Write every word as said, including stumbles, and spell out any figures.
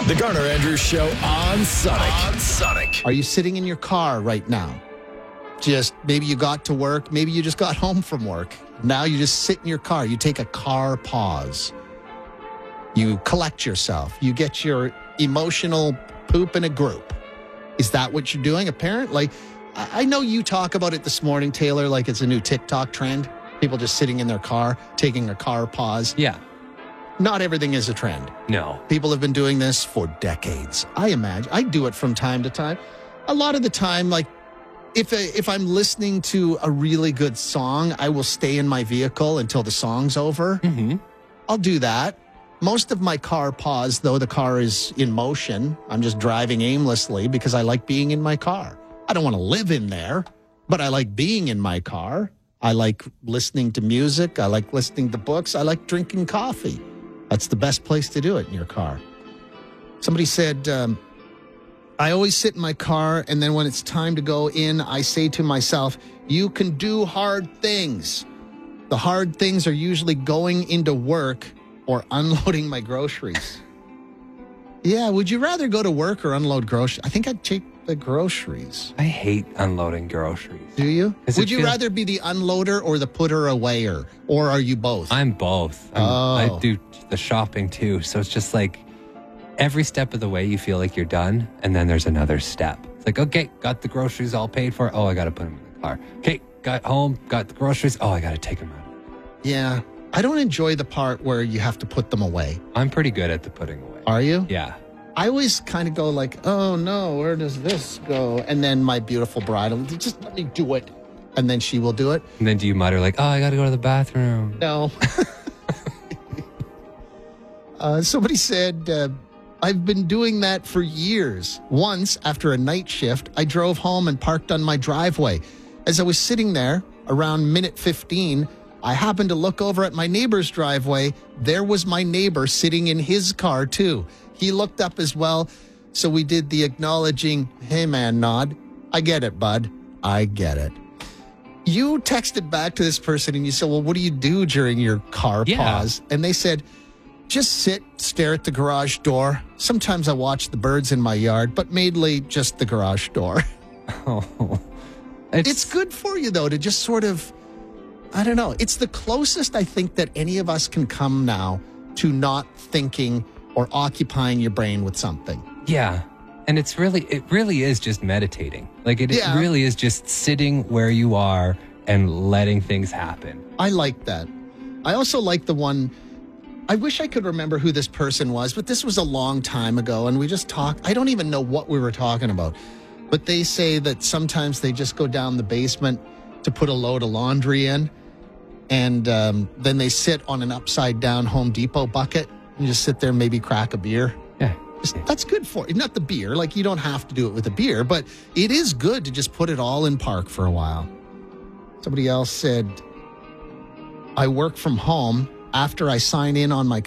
The Garner Andrews Show on Sonic. On Sonic. Are you sitting in your car right now? Just maybe you got to work. Maybe you just got home from work. Now you just sit in your car. You take a car pause. You collect yourself. You get your emotional poop in a group. Is that what you're doing? Apparently, I know you talk about it this morning, Taylor, like it's a new TikTok trend. People just sitting in their car, taking a car pause. Yeah. Not everything is a trend. No. People have been doing this for decades. I imagine. I do it from time to time. A lot of the time, like, if if I'm listening to a really good song, I will stay in my vehicle until the song's over. Mm-hmm. I'll do that. Most of my car pause, though the car is in motion. I'm just driving aimlessly because I like being in my car. I don't want to live in there, but I like being in my car. I like listening to music. I like listening to books. I like drinking coffee. That's the best place to do it, in your car. Somebody said, um, I always sit in my car, and then when it's time to go in, I say to myself, you can do hard things. The hard things are usually going into work or unloading my groceries. Yeah, would you rather go to work or unload groceries? I think I'd take the groceries. I hate unloading groceries. Do you? Would you feels- rather be the unloader or the putter awayer? Or are you both? I'm both. I'm, Oh. I do the shopping too. So it's just like every step of the way you feel like you're done. And then there's another step. It's like, okay, got the groceries all paid for. Oh, I got to put them in the car. Okay, got home, got the groceries. Oh, I got to take them out. Yeah. I don't enjoy the part where you have to put them away. I'm pretty good at the putting away. Are you? Yeah. I always kind of go like, oh no, where does this go? And then my beautiful bride will just let me do it. And then she will do it. And then do you mutter like, oh, I got to go to the bathroom? No. uh, somebody said, uh, I've been doing that for years. Once, after a night shift, I drove home and parked on my driveway. As I was sitting there, around minute fifteen, I happened to look over at my neighbor's driveway. There was my neighbor sitting in his car, too. He looked up as well, so we did the acknowledging, hey man nod. I get it, bud. I get it. You texted back to this person and you said, well, what do you do during your car Yeah. pause? And they said, just sit, stare at the garage door. Sometimes I watch the birds in my yard, but mainly just the garage door. Oh, It's good for you, though, to just sort of, I don't know. It's the closest I think that any of us can come now to not thinking or occupying your brain with something. Yeah. And it's really, it really is just meditating. Like it, Yeah. it really is just sitting where you are and letting things happen. I like that. I also like the one, I wish I could remember who this person was, but this was a long time ago and we just talked. I don't even know what we were talking about, but they say that sometimes they just go down the basement to put a load of laundry in, and um, then they sit on an upside down Home Depot bucket and just sit there and maybe crack a beer. Yeah. Just- That's good for you. Not the beer. Like, you don't have to do it with a beer, but it is good to just put it all in park for a while. Somebody else said, I work from home. After I sign in on my